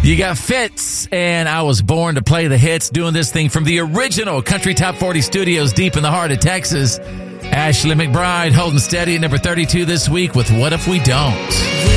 You got Fitz, and I was born to play the hits, doing this thing from the original Country Top 40 studios deep in the heart of Texas. Ashley McBryde holding steady at number 32 this week with What If We Don't?